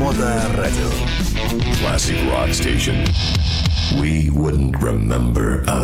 Моторадио. Classic rock station. We wouldn't remember a